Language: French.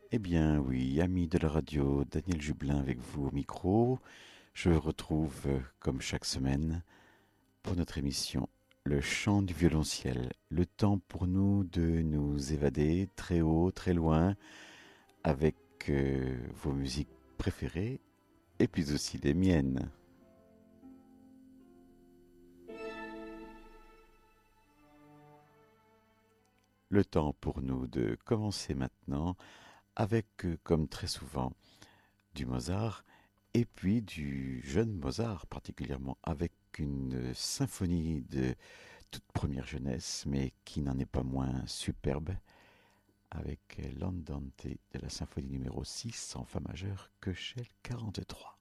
Eh bien oui, amis de la radio, Daniel Jublin avec vous au micro. Je vous retrouve comme chaque semaine pour notre émission Le chant du violonciel. Le temps pour nous de nous évader très haut, très loin avec vos musiques préférées et puis aussi les miennes. Le temps pour nous de commencer maintenant avec, comme très souvent, du Mozart et puis du jeune Mozart particulièrement avec une symphonie de toute première jeunesse mais qui n'en est pas moins superbe avec l'Andante de la symphonie numéro 6 en fa majeur Köchel 43.